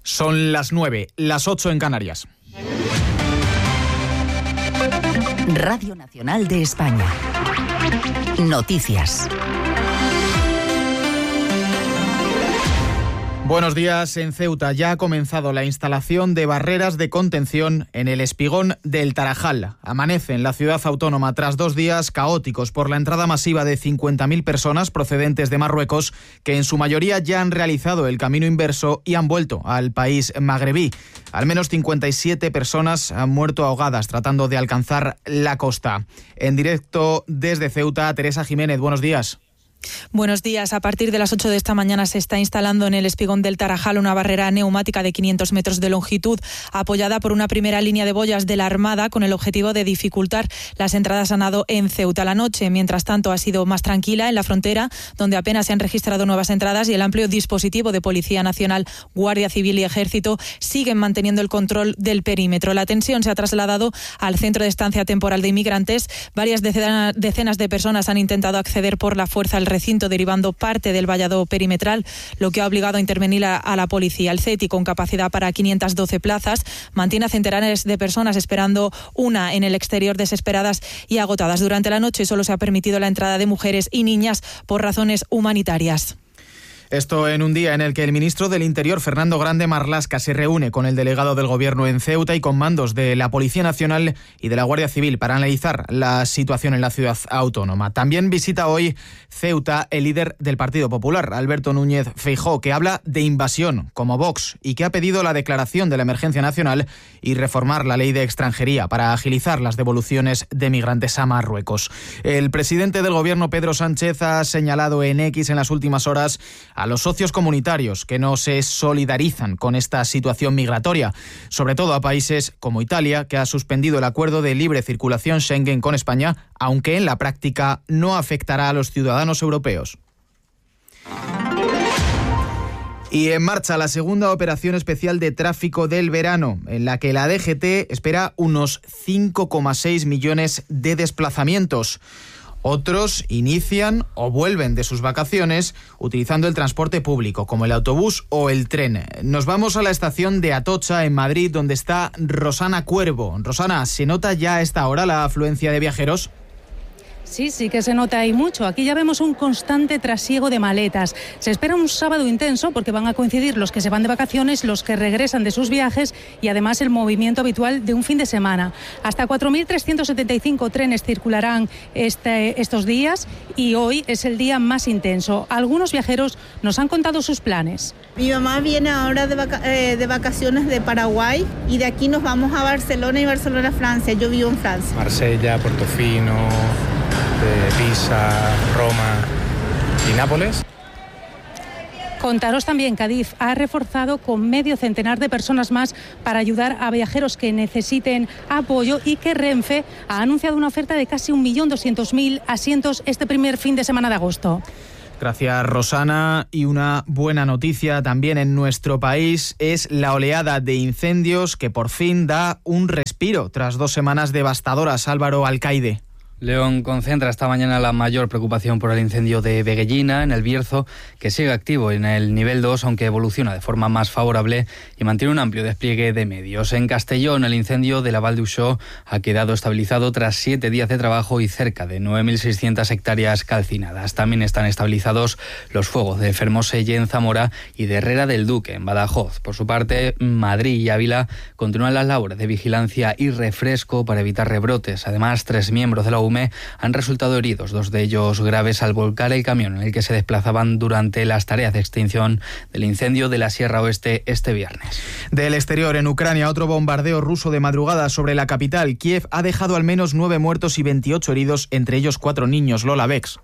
Son las 9, las 8 en Canarias. Radio Nacional de España. Noticias. Buenos días. En Ceuta ya ha comenzado la instalación de barreras de contención en el espigón del Tarajal. Amanece en la ciudad autónoma tras 2 días caóticos por la entrada masiva de 50.000 personas procedentes de Marruecos, que en su mayoría ya han realizado el camino inverso y han vuelto al país magrebí. Al menos 57 personas han muerto ahogadas tratando de alcanzar la costa. En directo desde Ceuta, Teresa Jiménez, buenos días. Buenos días. A partir de las 8 de esta mañana se está instalando en el espigón del Tarajal una barrera neumática de 500 metros de longitud, apoyada por una primera línea de boyas de la Armada con el objetivo de dificultar las entradas a nado en Ceuta. La noche, mientras tanto, ha sido más tranquila en la frontera, donde apenas se han registrado nuevas entradas y el amplio dispositivo de Policía Nacional, Guardia Civil y Ejército siguen manteniendo el control del perímetro. La tensión se ha trasladado al centro de estancia temporal de inmigrantes. Varias decenas de personas han intentado acceder por la fuerza al recinto, derivando parte del vallado perimetral, lo que ha obligado a intervenir a la policía. El CETI, con capacidad para 512 plazas, mantiene a centenares de personas esperando una en el exterior, desesperadas y agotadas. Durante la noche solo se ha permitido la entrada de mujeres y niñas por razones humanitarias. Esto en un día en el que el ministro del Interior, Fernando Grande Marlaska, se reúne con el delegado del Gobierno en Ceuta y con mandos de la Policía Nacional y de la Guardia Civil para analizar la situación en la ciudad autónoma. También visita hoy Ceuta el líder del Partido Popular, Alberto Núñez Feijóo, que habla de invasión como Vox y que ha pedido la declaración de la emergencia nacional y reformar la ley de extranjería para agilizar las devoluciones de migrantes a Marruecos. El presidente del Gobierno, Pedro Sánchez, ha señalado en X en las últimas horas a los socios comunitarios que no se solidarizan con esta situación migratoria, sobre todo a países como Italia, que ha suspendido el acuerdo de libre circulación Schengen con España, aunque en la práctica no afectará a los ciudadanos europeos. Y en marcha la segunda operación especial de tráfico del verano, en la que la DGT espera unos 5,6 millones de desplazamientos. Otros inician o vuelven de sus vacaciones utilizando el transporte público, como el autobús o el tren. Nos vamos a la estación de Atocha, en Madrid, donde está Rosana Cuervo. Rosana, ¿se nota ya a esta hora la afluencia de viajeros? Sí que se nota y mucho. Aquí ya vemos un constante trasiego de maletas. Se espera un sábado intenso porque van a coincidir los que se van de vacaciones, los que regresan de sus viajes y además el movimiento habitual de un fin de semana. Hasta 4.375 trenes circularán estos días y hoy es el día más intenso. Algunos viajeros nos han contado sus planes. Mi mamá viene ahora de vacaciones de Paraguay y de aquí nos vamos a Barcelona y Barcelona, Francia. Yo vivo en Francia. Marsella, Portofino, Pisa, Roma y Nápoles. Contaros también, Cádiz ha reforzado con medio centenar de personas más para ayudar a viajeros que necesiten apoyo y que Renfe ha anunciado una oferta de casi 1.200.000 asientos este primer fin de semana de agosto. Gracias, Rosana. Y una buena noticia también en nuestro país es la oleada de incendios que por fin da un respiro tras 2 semanas devastadoras. Álvaro Alcaide. León concentra esta mañana la mayor preocupación por el incendio de Veguellina, en el Bierzo, que sigue activo en el nivel 2, aunque evoluciona de forma más favorable y mantiene un amplio despliegue de medios. En Castellón, el incendio de la Val d'Uixó ha quedado estabilizado tras 7 días de trabajo y cerca de 9.600 hectáreas calcinadas. También están estabilizados los fuegos de Fermoselle en Zamora y de Herrera del Duque en Badajoz. Por su parte, Madrid y Ávila continúan las labores de vigilancia y refresco para evitar rebrotes. Además, 3 miembros de la UME han resultado heridos, 2 de ellos graves, al volcar el camión en el que se desplazaban durante las tareas de extinción del incendio de la Sierra Oeste este viernes. Del exterior, en Ucrania, otro bombardeo ruso de madrugada sobre la capital. Kiev ha dejado al menos 9 muertos y 28 heridos, entre ellos 4 niños. Lola Bex.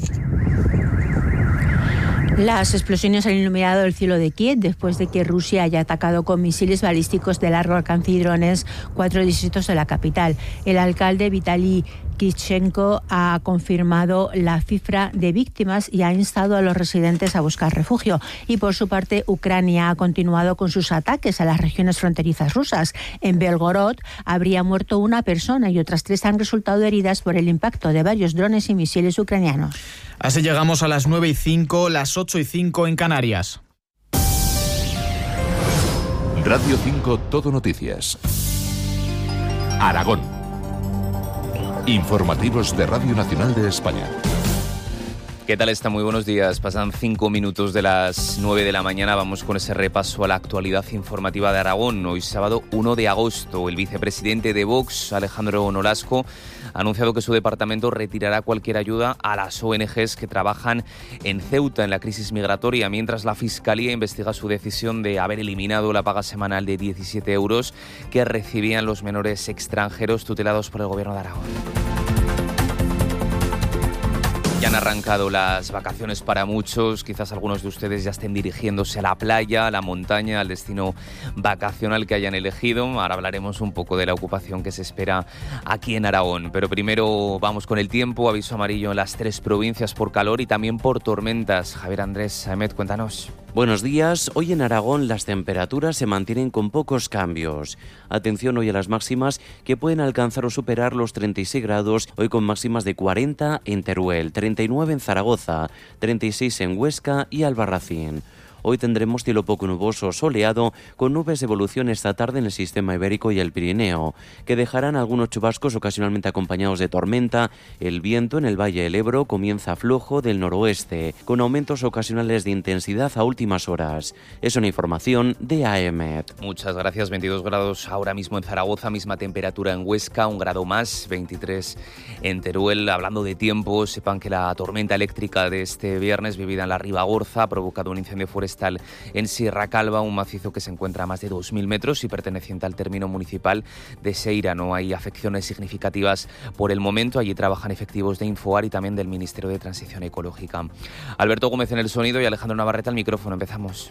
Las explosiones han iluminado el cielo de Kiev después de que Rusia haya atacado con misiles balísticos de largo alcance y drones 4 distritos de la capital. El alcalde Vitaly Klitschko ha confirmado la cifra de víctimas y ha instado a los residentes a buscar refugio. Y por su parte, Ucrania ha continuado con sus ataques a las regiones fronterizas rusas. En Belgorod habría muerto 1 persona y otras 3 han resultado heridas por el impacto de varios drones y misiles ucranianos. Así llegamos a las 9:05, las 8:05 en Canarias. Radio 5 Todo Noticias. Aragón. Informativos de Radio Nacional de España. ¿Qué tal está? Muy buenos días. Pasan 5 minutos de las 9 de la mañana. Vamos con ese repaso a la actualidad informativa de Aragón. Hoy sábado 1 de agosto, el vicepresidente de Vox, Alejandro Nolasco, ha anunciado que su departamento retirará cualquier ayuda a las ONGs que trabajan en Ceuta en la crisis migratoria, mientras la Fiscalía investiga su decisión de haber eliminado la paga semanal de 17 euros que recibían los menores extranjeros tutelados por el Gobierno de Aragón. Ya han arrancado las vacaciones para muchos, quizás algunos de ustedes ya estén dirigiéndose a la playa, a la montaña, al destino vacacional que hayan elegido. Ahora hablaremos un poco de la ocupación que se espera aquí en Aragón. Pero primero vamos con el tiempo, aviso amarillo en las 3 provincias por calor y también por tormentas. Javier Andrés Ahmed, cuéntanos. Buenos días. Hoy en Aragón las temperaturas se mantienen con pocos cambios. Atención hoy a las máximas que pueden alcanzar o superar los 36 grados, hoy con máximas de 40 en Teruel, 39 en Zaragoza, 36 en Huesca y Albarracín. Hoy tendremos cielo poco nuboso, soleado, con nubes de evolución esta tarde en el sistema ibérico y el Pirineo, que dejarán algunos chubascos ocasionalmente acompañados de tormenta. El viento en el Valle del Ebro comienza flojo del noroeste, con aumentos ocasionales de intensidad a últimas horas. Es una información de AEMET. Muchas gracias. 22 grados ahora mismo en Zaragoza, misma temperatura en Huesca, 1 grado más, 23 en Teruel. Hablando de tiempo, sepan que la tormenta eléctrica de este viernes vivida en la Ribagorza ha provocado un incendio forestal en Sierra Calva, un macizo que se encuentra a más de 2.000 metros y perteneciente al término municipal de Seira. No hay afecciones significativas por el momento. Allí trabajan efectivos de Infoar y también del Ministerio de Transición Ecológica. Alberto Gómez en el sonido y Alejandro Navarrete al micrófono. Empezamos.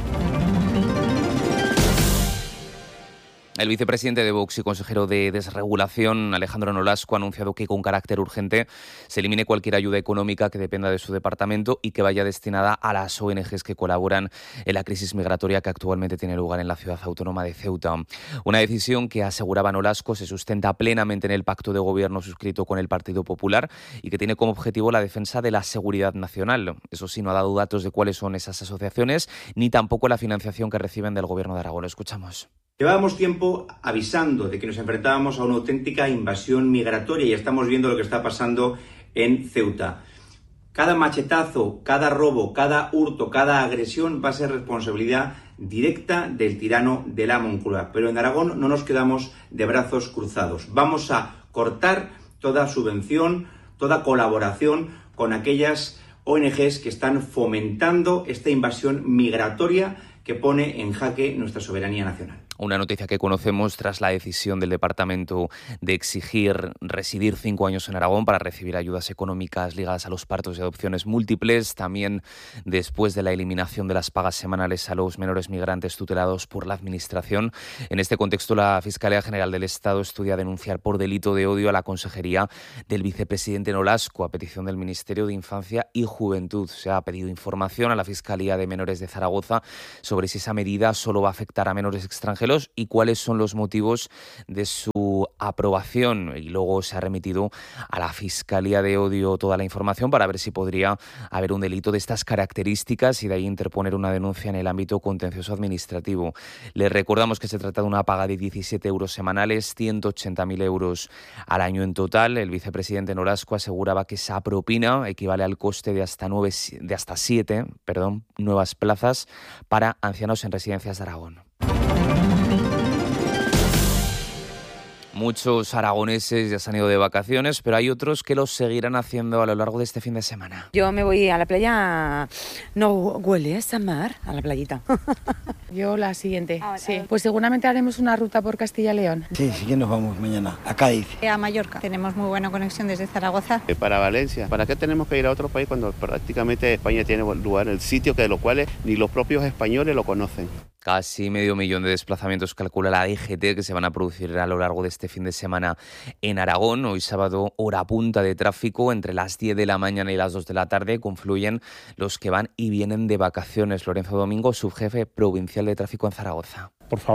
El vicepresidente de Vox y consejero de Desregulación, Alejandro Nolasco, ha anunciado que con carácter urgente se elimine cualquier ayuda económica que dependa de su departamento y que vaya destinada a las ONGs que colaboran en la crisis migratoria que actualmente tiene lugar en la ciudad autónoma de Ceuta. Una decisión que, aseguraba Nolasco, se sustenta plenamente en el pacto de gobierno suscrito con el Partido Popular y que tiene como objetivo la defensa de la seguridad nacional. Eso sí, no ha dado datos de cuáles son esas asociaciones ni tampoco la financiación que reciben del Gobierno de Aragón. Lo escuchamos. Llevábamos tiempo avisando de que nos enfrentábamos a una auténtica invasión migratoria y estamos viendo lo que está pasando en Ceuta. Cada machetazo, cada robo, cada hurto, cada agresión va a ser responsabilidad directa del tirano de la Moncloa. Pero en Aragón no nos quedamos de brazos cruzados. Vamos a cortar toda subvención, toda colaboración con aquellas ONGs que están fomentando esta invasión migratoria que pone en jaque nuestra soberanía nacional. Una noticia que conocemos tras la decisión del departamento de exigir residir 5 años en Aragón para recibir ayudas económicas ligadas a los partos y adopciones múltiples. También después de la eliminación de las pagas semanales a los menores migrantes tutelados por la Administración. En este contexto, la Fiscalía General del Estado estudia denunciar por delito de odio a la consejería del vicepresidente Nolasco a petición del Ministerio de Infancia y Juventud. Se ha pedido información a la Fiscalía de Menores de Zaragoza sobre si esa medida solo va a afectar a menores extranjeros y cuáles son los motivos de su aprobación. Y luego se ha remitido a la Fiscalía de Odio toda la información para ver si podría haber un delito de estas características y de ahí interponer una denuncia en el ámbito contencioso administrativo. Les recordamos que se trata de una paga de 17 euros semanales, 180.000 euros al año en total. El vicepresidente Nolasco aseguraba que esa propina equivale al coste de hasta 7 nuevas plazas para ancianos en residencias de Aragón. Muchos aragoneses ya se han ido de vacaciones, pero hay otros que los seguirán haciendo a lo largo de este fin de semana. Yo me voy a la playa, no huele esa mar, a la playita. Yo la siguiente, sí. Pues seguramente haremos una ruta por Castilla y León. Sí que nos vamos mañana a Cádiz. A Mallorca, tenemos muy buena conexión desde Zaragoza. Para Valencia, ¿para qué tenemos que ir a otro país cuando prácticamente España tiene lugar en el sitio que de los cuales ni los propios españoles lo conocen? Casi 500.000 de desplazamientos calcula la DGT que se van a producir a lo largo de este fin de semana en Aragón. Hoy sábado, hora punta de tráfico, entre las 10 de la mañana y las 2 de la tarde confluyen los que van y vienen de vacaciones. Lorenzo Domingo, subjefe provincial de tráfico en Zaragoza. Por favor,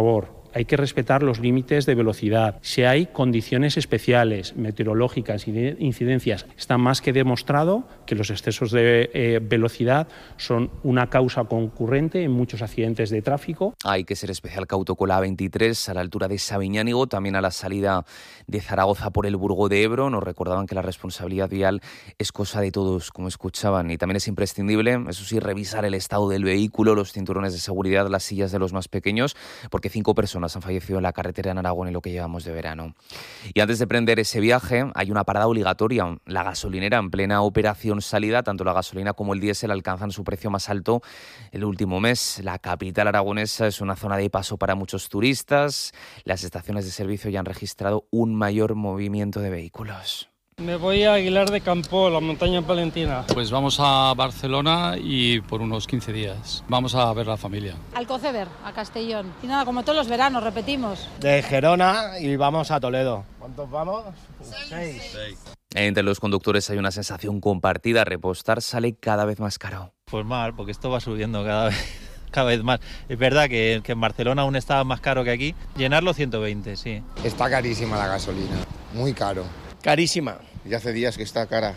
hay que respetar los límites de velocidad. Si hay condiciones especiales, meteorológicas y de incidencias, está más que demostrado que los excesos de velocidad son una causa concurrente en muchos accidentes de tráfico. Hay que ser especial cauto con la A23 a la altura de Sabiñánigo, también a la salida de Zaragoza por el Burgo de Ebro. Nos recordaban que la responsabilidad vial es cosa de todos, como escuchaban, y también es imprescindible, eso sí, revisar el estado del vehículo, los cinturones de seguridad, las sillas de los más pequeños, porque 5 personas han fallecido en la carretera en Aragón en lo que llevamos de verano. Y antes de emprender ese viaje, hay una parada obligatoria. La gasolinera en plena operación salida, tanto la gasolina como el diésel alcanzan su precio más alto el último mes. La capital aragonesa es una zona de paso para muchos turistas. Las estaciones de servicio ya han registrado un mayor movimiento de vehículos. Me voy a Aguilar de Campo, la montaña palentina. Pues vamos a Barcelona y por unos 15 días. Vamos a ver la familia. Alcoceber, a Castellón. Y nada, como todos los veranos, repetimos. De Gerona y vamos a Toledo. ¿Cuántos vamos? 6. Entre los conductores hay una sensación compartida. Repostar sale cada vez más caro. Pues mal, porque esto va subiendo cada vez más. Es verdad que en Barcelona aún está más caro que aquí. Llenarlo 120, sí. Está carísima la gasolina, muy caro. Carísima. Ya hace días que está cara,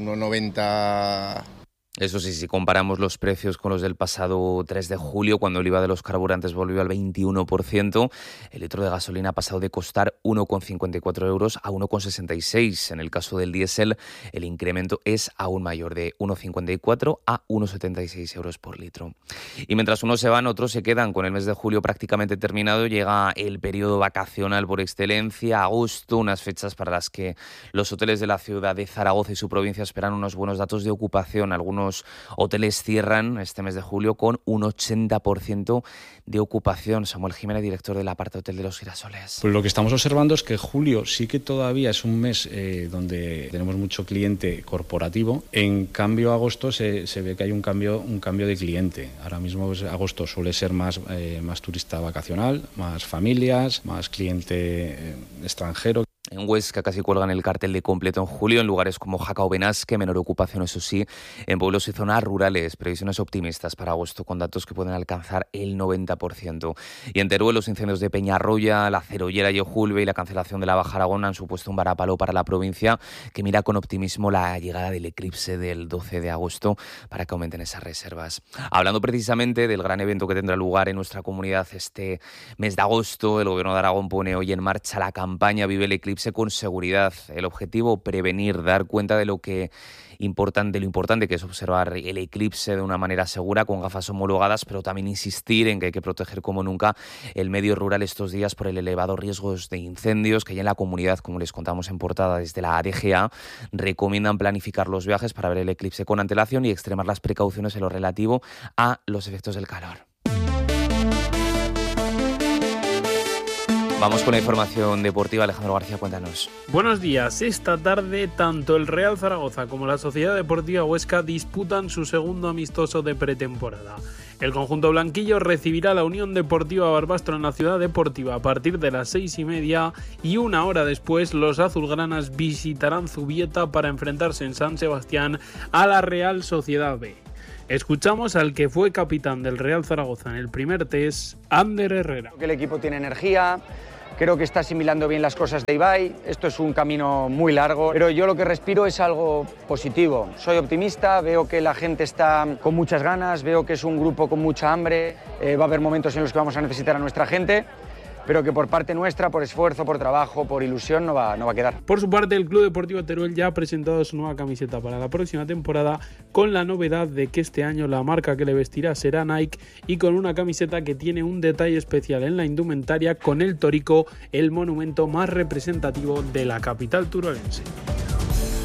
1,90. Eso sí, si comparamos los precios con los del pasado 3 de julio, cuando el IVA de los carburantes volvió al 21%, el litro de gasolina ha pasado de costar 1,54 euros a 1,66. En el caso del diésel, el incremento es aún mayor, de 1,54 a 1,76 euros por litro. Y mientras unos se van, otros se quedan. Con el mes de julio prácticamente terminado, llega el periodo vacacional por excelencia, agosto, unas fechas para las que los hoteles de la ciudad de Zaragoza y su provincia esperan unos buenos datos de ocupación. Algunos hoteles cierran este mes de julio con un 80% de ocupación. Samuel Jiménez, director del Aparte Hotel de los Girasoles. Pues lo que estamos observando es que julio sí que todavía es un mes donde tenemos mucho cliente corporativo. En cambio, agosto se ve que hay un cambio de cliente. Ahora mismo agosto suele ser más turista vacacional, más familias, más cliente extranjero. En Huesca casi cuelgan el cartel de completo en julio. En lugares como Jaca o Benasque, menor ocupación, eso sí. En pueblos y zonas rurales, previsiones optimistas para agosto con datos que pueden alcanzar el 90%. Y en Teruel, los incendios de Peñarroya, la Cerollera y Ojulbe y la cancelación de la Baja Aragón han supuesto un varapalo para la provincia, que mira con optimismo la llegada del eclipse del 12 de agosto para que aumenten esas reservas. Hablando precisamente del gran evento que tendrá lugar en nuestra comunidad este mes de agosto, el Gobierno de Aragón pone hoy en marcha la campaña Vive el Eclipse con seguridad. El objetivo, prevenir, dar cuenta de lo importante que es observar el eclipse de una manera segura, con gafas homologadas, pero también insistir en que hay que proteger como nunca el medio rural estos días por el elevado riesgo de incendios que hay en la comunidad. Como les contamos en portada, desde la DGA recomiendan planificar los viajes para ver el eclipse con antelación y extremar las precauciones en lo relativo a los efectos del calor. Vamos con la información deportiva. Alejandro García, cuéntanos. Buenos días. Esta tarde, tanto el Real Zaragoza como la Sociedad Deportiva Huesca disputan su segundo amistoso de pretemporada. El conjunto blanquillo recibirá a la Unión Deportiva Barbastro en la Ciudad Deportiva a partir de las 6:30 y una hora después los azulgranas visitarán Zubieta para enfrentarse en San Sebastián a la Real Sociedad B. Escuchamos al que fue capitán del Real Zaragoza en el primer test, Ander Herrera. Creo que el equipo tiene energía, creo que está asimilando bien las cosas de Ibai. Esto es un camino muy largo, pero yo lo que respiro es algo positivo. Soy optimista, veo que la gente está con muchas ganas, veo que es un grupo con mucha hambre. Va a haber momentos en los que vamos a necesitar a nuestra gente, pero que por parte nuestra, por esfuerzo, por trabajo, por ilusión, no va a quedar. Por su parte, el Club Deportivo Teruel ya ha presentado su nueva camiseta para la próxima temporada, con la novedad de que este año la marca que le vestirá será Nike, y con una camiseta que tiene un detalle especial en la indumentaria, con el torico, el monumento más representativo de la capital turolense.